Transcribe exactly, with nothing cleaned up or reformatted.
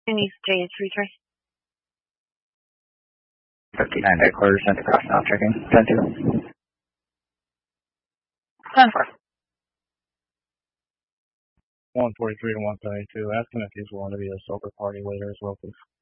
Denise J is retry. fifty-nine headquarters, sent across now, checking. ten two. ten four. one forty-three to one seventy-two, asking if he's willing to be a sober party later as well, please.